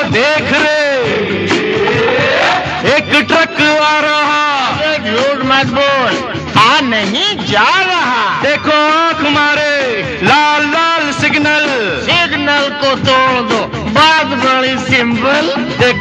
देख रे, एक ट्रक आ रहा। झूठ मत बोल, आ नहीं जा रहा। देखो आंख मारे, लाल लाल सिग्नल। सिग्नल को तोड़ दो, बात बड़ी सिंपल। देखो